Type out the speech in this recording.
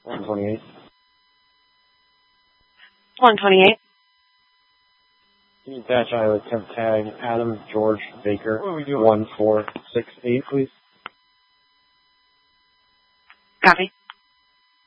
128. 128. Can you dash Iowa temp tag Adam George Baker 1468, please? Copy.